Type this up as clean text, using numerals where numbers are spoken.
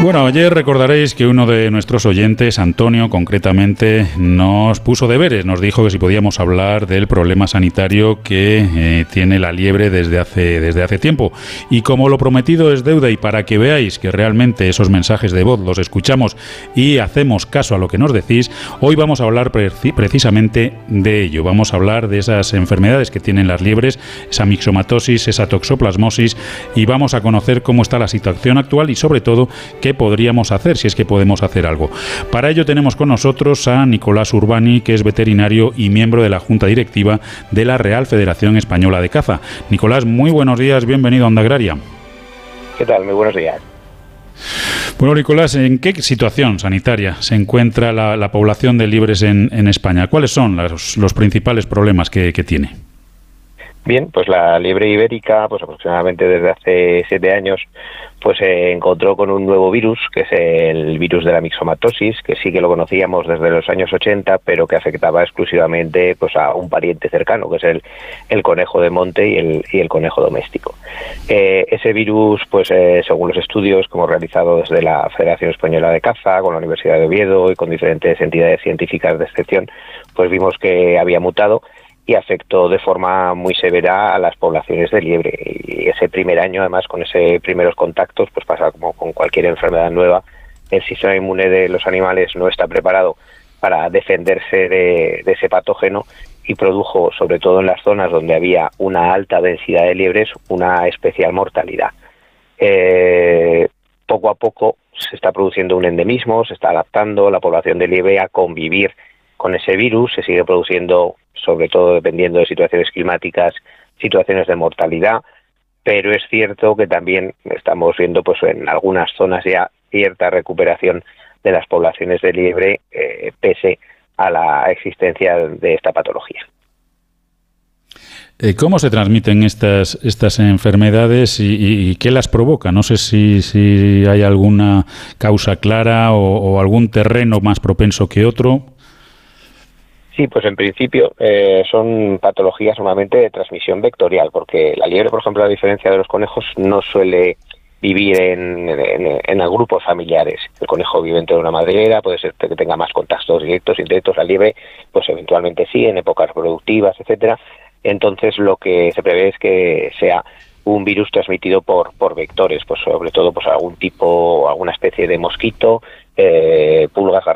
Bueno, ayer recordaréis que uno de nuestros oyentes, Antonio concretamente, nos puso deberes, nos dijo que si podíamos hablar del problema sanitario que tiene la liebre desde hace tiempo. Y como lo prometido es deuda, y para que veáis que realmente esos mensajes de voz los escuchamos y hacemos caso a lo que nos decís, hoy vamos a hablar precisamente de ello. Vamos a hablar de esas enfermedades que tienen las liebres, esa mixomatosis, esa toxoplasmosis, y vamos a conocer cómo está la situación actual y sobre todo qué podríamos hacer, si es que podemos hacer algo. Para ello tenemos con nosotros a Nicolás Urbani, que es veterinario y miembro de la Junta Directiva de la Real Federación Española de Caza. Nicolás, muy buenos días, bienvenido a Onda Agraria. ¿Qué tal? Muy buenos días. Bueno, Nicolás, ¿en qué situación sanitaria se encuentra la población de liebres en España? ¿Cuáles son los principales problemas que tiene? Bien, pues la liebre ibérica, pues aproximadamente desde hace 7 años, pues se encontró con un nuevo virus, que es el virus de la mixomatosis, que sí que lo conocíamos desde los años 80, pero que afectaba exclusivamente pues a un pariente cercano, que es el conejo de monte y el conejo doméstico. Ese virus, pues según los estudios que hemos realizado desde la Federación Española de Caza, con la Universidad de Oviedo y con diferentes entidades científicas de excepción, pues vimos que había mutado y afectó de forma muy severa a las poblaciones de liebre. Y ese primer año, además, con esos primeros contactos, pues pasa como con cualquier enfermedad nueva, el sistema inmune de los animales no está preparado para defenderse de ese patógeno y produjo, sobre todo en las zonas donde había una alta densidad de liebres, una especial mortalidad. Poco a poco se está produciendo un endemismo, se está adaptando la población de liebre a convivir con ese virus, se sigue produciendo, sobre todo dependiendo de situaciones climáticas, situaciones de mortalidad, pero es cierto que también estamos viendo pues en algunas zonas ya cierta recuperación de las poblaciones de liebre pese a la existencia de esta patología. ¿Cómo se transmiten estas enfermedades y qué las provoca? No sé si hay alguna causa clara o algún terreno más propenso que otro. Sí, pues en principio son patologías normalmente de transmisión vectorial, porque la liebre, por ejemplo, a diferencia de los conejos, no suele vivir en grupos familiares. El conejo vive entre una madriguera, puede ser que tenga más contactos directos, indirectos. La liebre, pues eventualmente sí, en épocas reproductivas, etcétera. Entonces lo que se prevé es que sea un virus transmitido por vectores, pues sobre todo pues algún tipo, alguna especie de mosquito, pulgas,